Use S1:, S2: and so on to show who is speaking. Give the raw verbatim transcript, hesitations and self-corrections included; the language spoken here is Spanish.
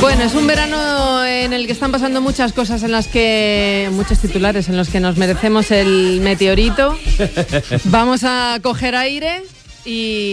S1: Bueno, es un verano en el que están pasando muchas cosas, en las que muchos titulares en los que nos merecemos el meteorito. Vamos a coger aire y